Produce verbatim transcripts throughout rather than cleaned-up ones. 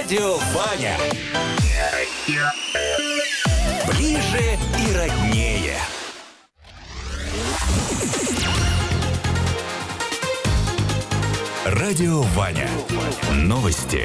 Радио Ваня. Ближе и роднее. Радио Ваня. Новости.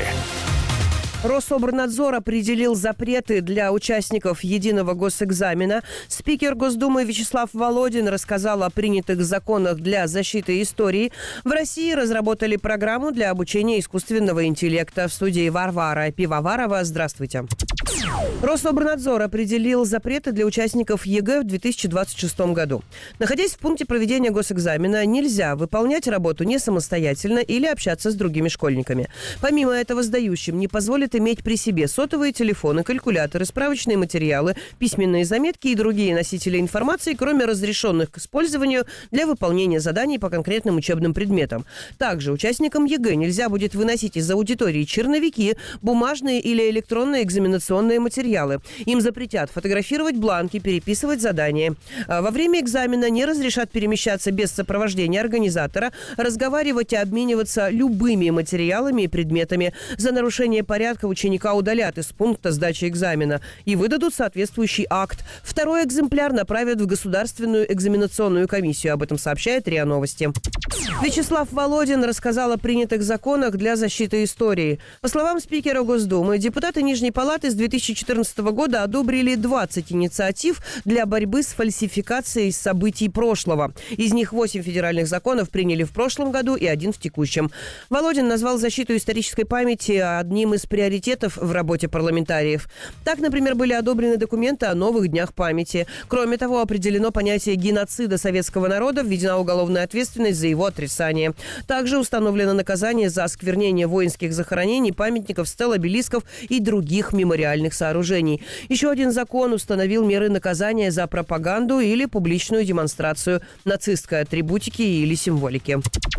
Рособорнадзор определил запреты для участников единого госэкзамена. Спикер Госдумы Вячеслав Володин рассказал о принятых законах для защиты истории. В России разработали программу для обучения искусственного интеллекта. В студии Варвара Пивоварова. Здравствуйте. Рособорнадзор определил запреты для участников ЕГЭ в две тысячи двадцать шестом году. Находясь в пункте проведения госэкзамена, нельзя выполнять работу не самостоятельно или общаться с другими школьниками. Помимо этого, сдающим не позволят иметь при себе сотовые телефоны, калькуляторы, справочные материалы, письменные заметки и другие носители информации, кроме разрешенных к использованию для выполнения заданий по конкретным учебным предметам. Также участникам ЕГЭ нельзя будет выносить из аудитории черновики, бумажные или электронные экзаменационные материалы. Им запретят фотографировать бланки, переписывать задания. Во время экзамена не разрешат перемещаться без сопровождения организатора, разговаривать и обмениваться любыми материалами и предметами. За нарушение порядка ученика удалят из пункта сдачи экзамена и выдадут соответствующий акт. Второй экземпляр направят в Государственную экзаменационную комиссию. Об этом сообщает РИА Новости. Вячеслав Володин рассказал о принятых законах для защиты истории. По словам спикера Госдумы, депутаты Нижней Палаты с две тысячи четырнадцатого года одобрили двадцать инициатив для борьбы с фальсификацией событий прошлого. Из них восемь федеральных законов приняли в прошлом году и один в текущем. Володин назвал защиту исторической памяти одним из приоритетов в работе парламентариев. Так, например, были одобрены документы о новых днях памяти. Кроме того, определено понятие геноцида советского народа, введена уголовная ответственность за его отрицание. Также установлено наказание за осквернение воинских захоронений, памятников, стел, обелисков и других мемориальных сооружений. Еще один закон установил меры наказания за пропаганду или публичную демонстрацию нацистской атрибутики или символики.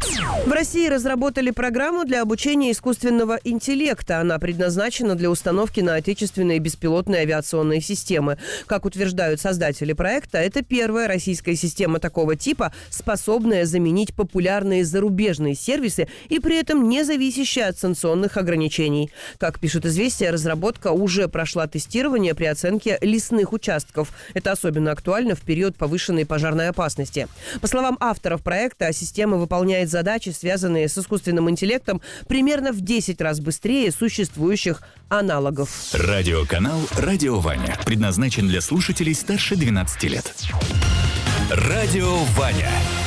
В России разработали программу для обучения искусственного интеллекта. Она предназначена для установки на отечественные беспилотные авиационные системы. Как утверждают создатели проекта, это первая российская система такого типа, способная заменить популярные зарубежные сервисы и при этом не зависящая от санкционных ограничений. Как пишет «Известия», разработка уже прошла тестирование при оценке лесных участков. Это особенно актуально в период повышенной пожарной опасности. По словам авторов проекта, система выполняет задачи, связанные с искусственным интеллектом, примерно в десять раз быстрее существующих аналогов. Радиоканал «Радио Ваня» предназначен для слушателей старше двенадцати лет. Радио Ваня.